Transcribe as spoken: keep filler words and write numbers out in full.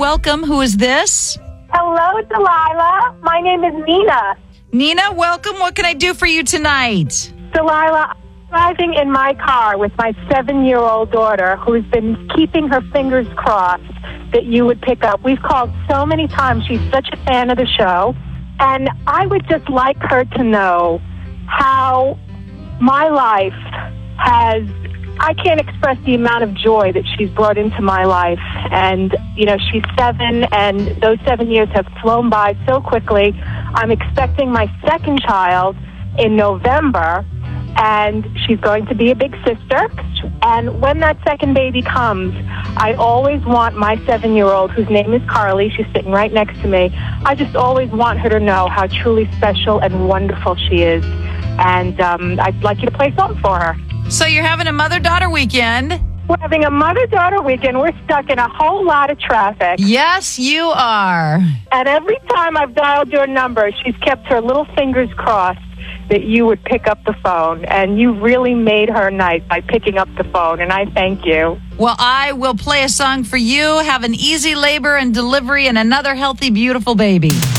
welcome. Who is this? Hello, Delilah. My name is Nina. Nina, welcome. What can I do for you tonight? Delilah, I'm driving in my car with my seven-year-old daughter who's been keeping her fingers crossed that you would pick up. We've called so many times. She's such a fan of the show. And I would just like her to know how my life has, I can't express the amount of joy that she's brought into my life. And, you know, she's seven, and those seven years have flown by so quickly. I'm expecting my second child in November, and she's going to be a big sister. And when that second baby comes, I always want my seven-year-old, whose name is Carly, she's sitting right next to me, I just always want her to know how truly special and wonderful she is. And um, I'd like you to play something for her. So you're having a mother-daughter weekend. We're having a mother-daughter weekend. We're stuck in a whole lot of traffic. Yes, you are. And every time I've dialed your number, she's kept her little fingers crossed that you would pick up the phone. And you really made her night by picking up the phone, and I thank you. Well, I will play a song for you. Have an easy labor and delivery and another healthy, beautiful baby.